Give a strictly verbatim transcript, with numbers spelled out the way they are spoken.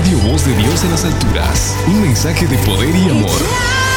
Radio Voz de Dios en las alturas. Un mensaje de poder y amor.